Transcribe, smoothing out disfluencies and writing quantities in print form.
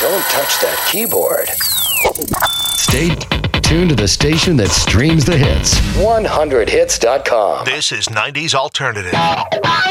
Don't touch that keyboard. Stay tuned to the station that streams the hits. 100hits.com. This is 90s Alternative.